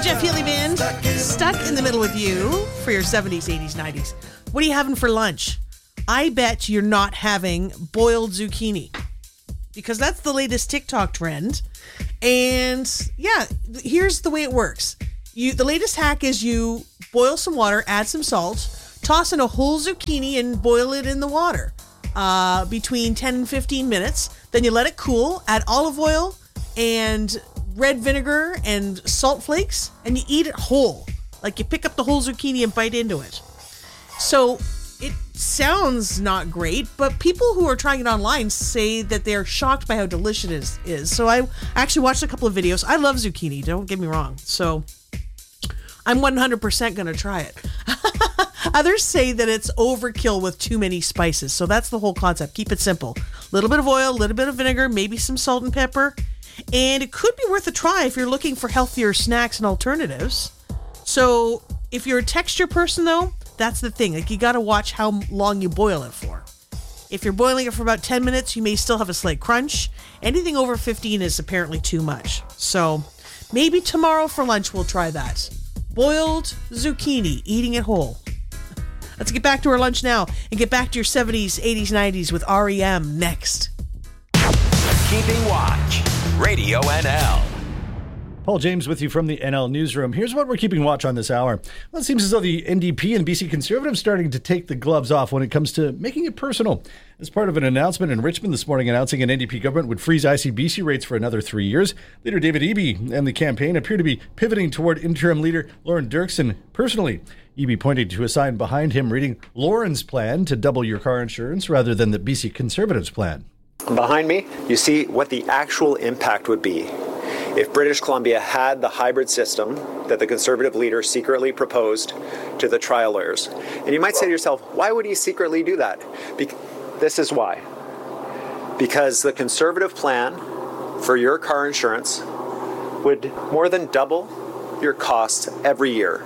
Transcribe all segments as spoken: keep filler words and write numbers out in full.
Jeff Healey Band, stuck in the middle with you for your seventies, eighties, nineties. What are you having for lunch? I bet you're not having boiled zucchini because that's the latest TikTok trend. And yeah, here's the way it works. You, the latest hack is you boil some water, add some salt, toss in a whole zucchini and boil it in the water uh, between ten and fifteen minutes. Then you let it cool, add olive oil and red vinegar and salt flakes, and you eat it whole. Like you pick up the whole zucchini and bite into it. So it sounds not great, but people who are trying it online say that they're shocked by how delicious it is. So I actually watched a couple of videos. I love zucchini, don't get me wrong. So I'm one hundred percent going to try it. Others say that it's overkill with too many spices. So that's the whole concept. Keep it simple. A little bit of oil, a little bit of vinegar, maybe some salt and pepper. And it could be worth a try if you're looking for healthier snacks and alternatives. So if you're a texture person, though, that's the thing. Like, you got to watch how long you boil it for. If you're boiling it for about ten minutes, you may still have a slight crunch. Anything over fifteen is apparently too much. So maybe tomorrow for lunch we'll try that. Boiled zucchini, eating it whole. Let's get back to our lunch now and get back to your seventies, eighties, nineties with R E M next. Keeping Watch, Radio N L. Paul James with you from the N L Newsroom. Here's what we're keeping watch on this hour. Well, it seems as though the N D P and B C Conservatives starting to take the gloves off when it comes to making it personal. As part of an announcement in Richmond this morning announcing an N D P government would freeze I C B C rates for another three years, Leader David Eby and the campaign appear to be pivoting toward interim leader Lauren Dirksen personally. Eby pointed to a sign behind him reading Lauren's plan to double your car insurance rather than the B C Conservatives' plan. Behind me, you see what the actual impact would be if British Columbia had the hybrid system that the Conservative leader secretly proposed to the trial lawyers. And you might say to yourself, why would he secretly do that? Be- this is why. Because the Conservative plan for your car insurance would more than double your costs every year.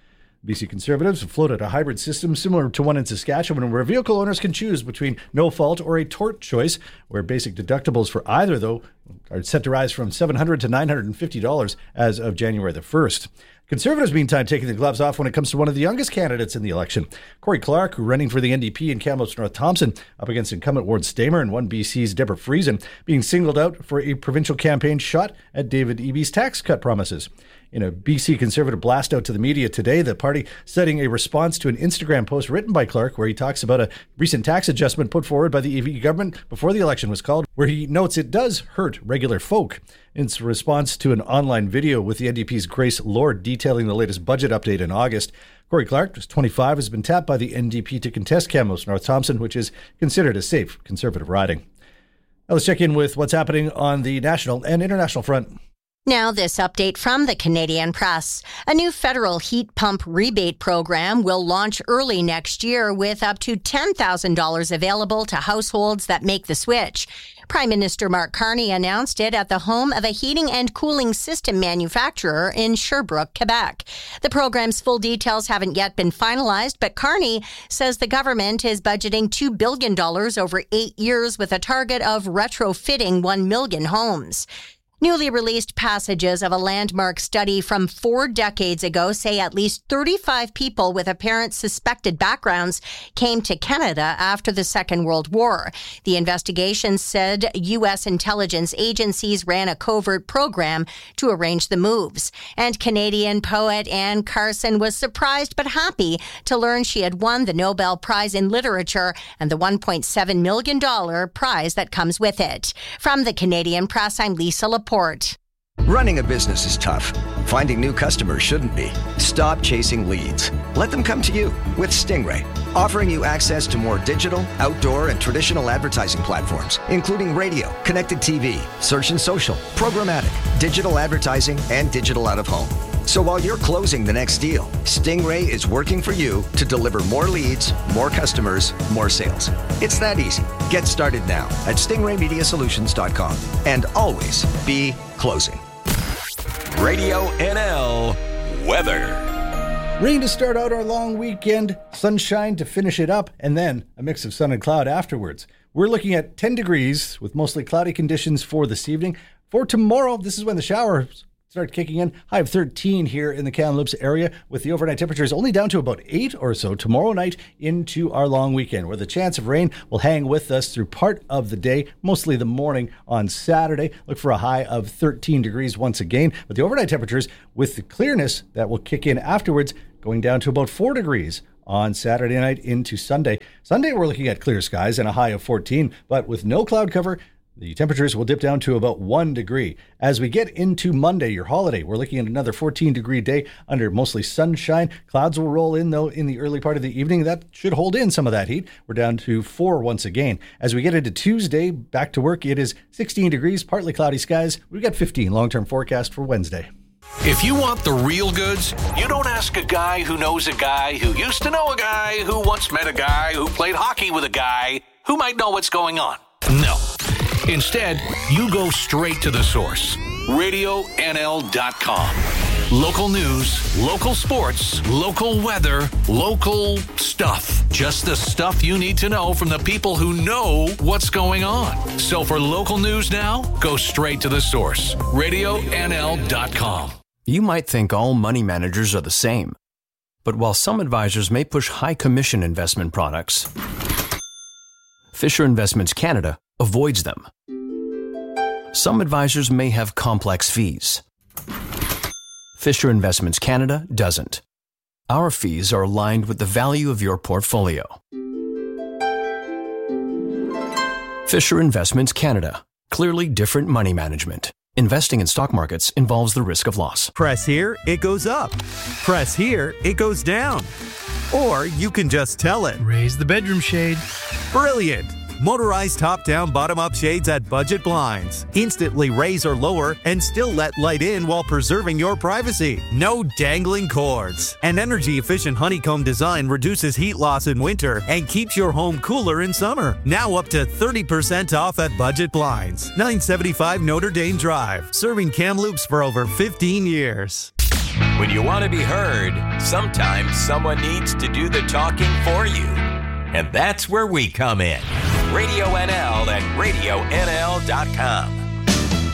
B C Conservatives have floated a hybrid system similar to one in Saskatchewan where vehicle owners can choose between no fault or a tort choice, where basic deductibles for either, though, are set to rise from seven hundred dollars to nine hundred fifty dollars as of January the first. Conservatives, meantime, taking the gloves off when it comes to one of the youngest candidates in the election. Cory Clark, running for the N D P in Kamloops North Thompson, up against incumbent Ward Stamer and one B C's Deborah Friesen, being singled out for a provincial campaign shot at David Eby's tax cut promises. In a B C Conservative blast out to the media today, the party citing a response to an Instagram post written by Clark where he talks about a recent tax adjustment put forward by the Eby government before the election was called, where he notes it does hurt regular folk. In response to an online video with the N D P's Grace Lord detailing the latest budget update in August, Cory Clark, just twenty-five, has been tapped by the N D P to contest Kamloops North Thompson, which is considered a safe Conservative riding. Now let's check in with what's happening on the national and international front. Now this update from the Canadian Press. A new federal heat pump rebate program will launch early next year with up to ten thousand dollars available to households that make the switch. Prime Minister Mark Carney announced it at the home of a heating and cooling system manufacturer in Sherbrooke, Quebec. The program's full details haven't yet been finalized, but Carney says the government is budgeting two billion dollars over eight years with a target of retrofitting one million homes. Newly released passages of a landmark study from four decades ago say at least thirty-five people with apparent suspected backgrounds came to Canada after the Second World War. The investigation said U S intelligence agencies ran a covert program to arrange the moves. And Canadian poet Anne Carson was surprised but happy to learn she had won the Nobel Prize in Literature and the one point seven million dollars prize that comes with it. From the Canadian Press, I'm Lisa Laporte. Running a business is tough. Finding new customers shouldn't be. Stop chasing leads. Let them come to you with Stingray, offering you access to more digital, outdoor, and traditional advertising platforms, including radio, connected T V, search and social, programmatic, digital advertising, and digital out-of-home. So while you're closing the next deal, Stingray is working for you to deliver more leads, more customers, more sales. It's that easy. Get started now at stingray media solutions dot com and always be closing. Radio N L weather. Rain to start out our long weekend, sunshine to finish it up, and then a mix of sun and cloud afterwards. We're looking at ten degrees with mostly cloudy conditions for this evening. For tomorrow, this is when the showers start kicking in. High of thirteen here in the Kamloops area, with the overnight temperatures only down to about eight or so tomorrow night into our long weekend, where the chance of rain will hang with us through part of the day, mostly the morning on Saturday. Look for a high of thirteen degrees once again, but the overnight temperatures with the clearness that will kick in afterwards going down to about four degrees on Saturday night into Sunday. Sunday, we're looking at clear skies and a high of fourteen, but with no cloud cover, the temperatures will dip down to about one degree. As we get into Monday, your holiday, we're looking at another fourteen degree day under mostly sunshine. Clouds will roll in, though, in the early part of the evening. That should hold in some of that heat. We're down to four once again. As we get into Tuesday, back to work, it is sixteen degrees, partly cloudy skies. We've got fifteen long-term forecast for Wednesday. If you want the real goods, you don't ask a guy who knows a guy who used to know a guy who once met a guy who played hockey with a guy who might know what's going on. No. Instead, you go straight to the source. radio N L dot com. Local news, local sports, local weather, local stuff. Just the stuff you need to know from the people who know what's going on. So for local news now, go straight to the source. radio N L dot com. You might think all money managers are the same. But while some advisors may push high commission investment products, Fisher Investments Canada avoids them. Some advisors may have complex fees. Fisher Investments Canada doesn't. Our fees are aligned with the value of your portfolio. Fisher Investments Canada. Clearly different money management. Investing in stock markets involves the risk of loss. Press here, it goes up. Press here, it goes down. Or you can just tell it. Raise the bedroom shade. Brilliant! Motorized top-down, bottom-up shades at Budget Blinds. Instantly raise or lower and still let light in while preserving your privacy. No dangling cords. An energy-efficient honeycomb design reduces heat loss in winter and keeps your home cooler in summer. Now up to thirty percent off at Budget Blinds. nine seventy-five Notre Dame Drive. Serving Kamloops for over fifteen years. When you want to be heard, sometimes someone needs to do the talking for you. And that's where we come in. Radio N L and radio N L dot com.